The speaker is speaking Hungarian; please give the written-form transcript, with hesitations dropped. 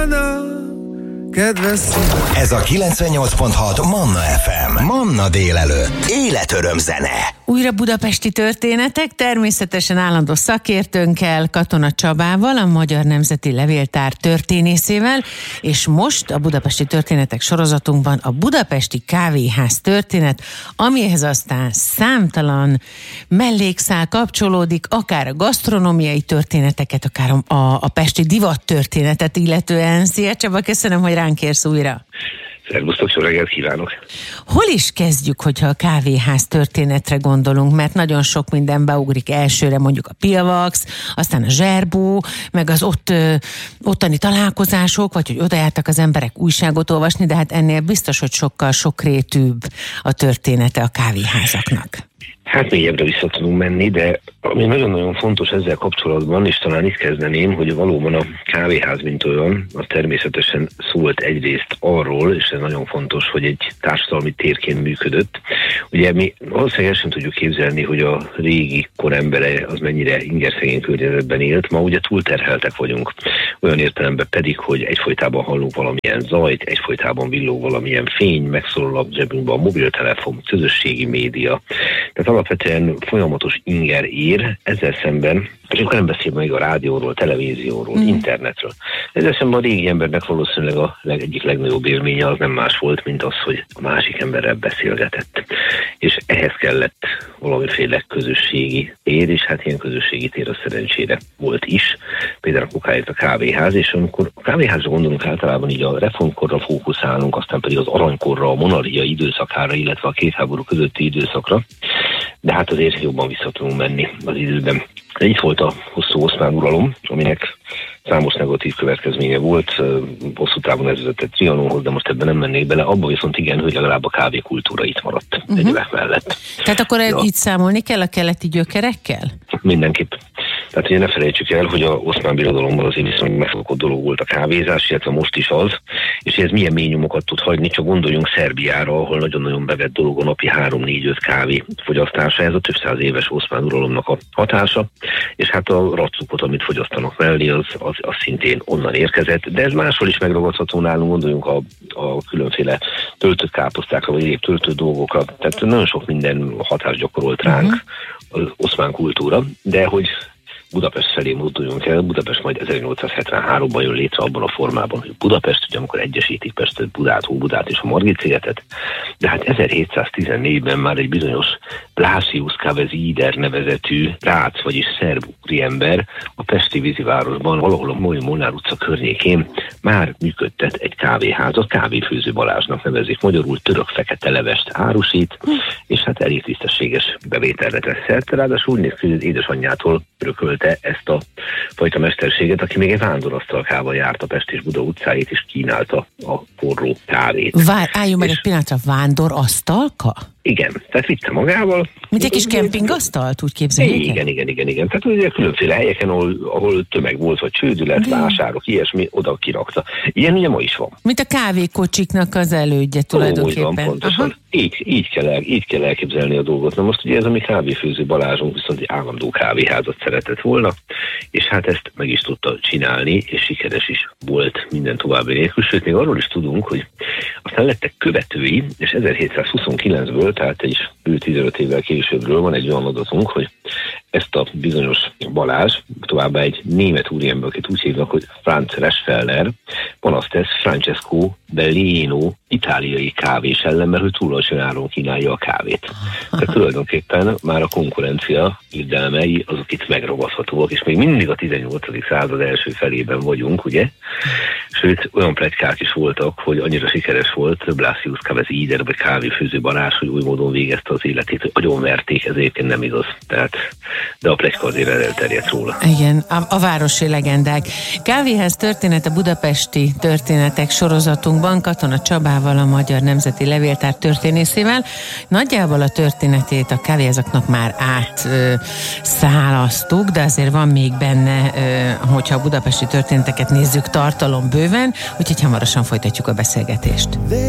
Ez a 98.6 Manna FM. Manna délelőtt. Életöröm zene. Újra budapesti történetek, természetesen állandó szakértőnkkel, Katona Csabával, a Magyar Nemzeti Levéltár történészével, és most a budapesti történetek sorozatunkban a budapesti kávéház történet, amihez aztán számtalan mellékszál kapcsolódik, akár a gasztronómiai történeteket, akár a pesti divat történetet illetően. Szia Csaba, köszönöm, hogy ránk érsz újra. Szervusztok, jó reggelt kívánok! Hol is kezdjük, hogyha a kávéház történetre gondolunk, mert nagyon sok minden beugrik elsőre, mondjuk a Pilvax, aztán a Zserbó, meg az ottani találkozások, vagy hogy oda jártak az emberek újságot olvasni, de hát ennél biztos, hogy sokkal sokrétűbb a története a kávéházaknak. Hát mélyebbre vissza tudunk menni, de ami nagyon-nagyon fontos ezzel kapcsolatban, és talán itt kezdeném, hogy valóban a kávéház mint olyan, az természetesen szólt egyrészt arról, és ez nagyon fontos, hogy egy társadalmi térként működött. Ugye mi valószínűleg sem tudjuk képzelni, hogy a régi kor embere az mennyire ingerszegény környezetben élt, ma ugye túlterheltek vagyunk. Olyan értelemben pedig, hogy egyfolytában hallunk valamilyen zajt, egyfolytában villog valamilyen fény, megszólal a zsebünkbe a mobiltelefon, közösségi média. Tehát alapvetően folyamatos inger ér, ezzel szemben, és akkor nem beszél még a rádióról, televízióról, internetről. Ezzel szemben a régi embernek valószínűleg egyik legnagyobb élménye az nem más volt, mint az, hogy a másik emberrel beszélgetett. És ehhez kellett valamiféle közösségi tér, és hát ilyen közösségi tér a szerencsére volt is. Például a kávéház, és amikor a kávéházra gondolunk, általában így a reformkorra fókuszálunk, aztán pedig az aranykorra, a monarchia időszakára, illetve a két háború közötti időszakra, de hát azért jobban vissza tudunk menni az időben. De itt volt a hosszú oszmán uralom, aminek számos negatív következménye volt, hosszú távon ez vezetett Trianonhoz, de most ebben nem mennék bele, abban viszont igen, hogy legalább a kávékultúra itt maradt egyebek mellett. Tehát akkor így számolni kell a keleti gyökerekkel? Mindenképp. Tehát ugye ne felejtsük el, hogy a Oszmán Birodalomban azért viszonylag megszokott dolog volt a kávézás, illetve most is az, és ez milyen mély nyomokat tud hagyni, csak gondoljunk Szerbiára, ahol nagyon-nagyon bevett dolog a napi 3-4-5 kávé fogyasztása, ez a több száz éves Oszmán uralomnak a hatása, és hát a racukot, amit fogyasztanak mellé, az szintén onnan érkezett, de ez máshol is megragadható nálunk, gondoljunk a különféle töltött káposztákra, vagy egyéb töltött dolgokra, tehát nagyon sok minden hatást gyakorolt ránk az oszmán kultúra, de hogy Budapest felé mozduljunk el. Budapest majd 1873-ban jön létre abban a formában, hogy Budapest, ugye amikor egyesítik Pestet, Budát, Óbudát és a Margit-szigetet, de hát 1714-ben már egy bizonyos Blasius Cavesider nevezetű rác, vagyis szerb úriember a pesti vízivárosban, valahol a Molnár utca környékén már működtet egy kávéházat, Kávéfőző Balázsnak nevezik, magyarul török fekete levest árusít, és hát elég tisztességes bevételre tesz szert, ráadásul úgy néz ki, hogy az édesanyjától örökölte ezt a fajta mesterséget, aki még egy vándorasztalkával járt a Pest és Buda utcáit, és kínálta a forró kávét. Álljunk meg egy pillanatra, vándorasztalka? Igen, tehát vitte magával. Mint egy kis kempingasztalt, úgy képzeljük? Igen. Tehát ugye különféle helyeken, ahol tömeg volt, vagy csődület, vásárok, ilyesmi, oda kirakta. Ilyen ugye ma is van. Mint a kávékocsiknak az elődje tulajdonképpen. Úgy van, pontosan. Így kell elképzelni a dolgot. Na most ugye ez a mi Kávéfőző Balázsunk viszont egy állandó kávéházat szeretett volna, és hát ezt meg is tudta csinálni, és sikeres is volt minden további nélkül. Sőt, még arról is tudunk, hogy aztán lettek követői, és 1729-ből, tehát egy bő 15 évvel későbbről van egy olyan adatunk, hogy ezt a bizonyos Balázs, továbbá egy német úriember, akit úgy hívnak, hogy Franz Resfeller, panasztesz Francesco Bellino itáliai kávés ellen, mert ő túl alacsony áron kínálja a kávét. De tulajdonképpen már a konkurencia irdelmei azok itt megragadhatóak, és még mindig a 18. század első felében vagyunk, ugye? Sőt, olyan pletykák is voltak, hogy annyira sikeres volt Blasius Cavesider, vagy Kávéfőző Balázs, hogy új módon végezte az életét, hogy agyonverték, ez egyébként nem igaz. Tehát, de a pletyka azért elterjedt róla. Igen, a városi legendák. Kávéház története budapesti történetek sorozatunkban Katona Csabával, a Magyar Nemzeti Levéltár történészével. Nagyjából a történetét a kávéházaknak már átszálasztuk, de azért van még benne, hogyha a budapesti történeteket nézzük, tartalom bőven, úgyhogy hamarosan folytatjuk a beszélgetést.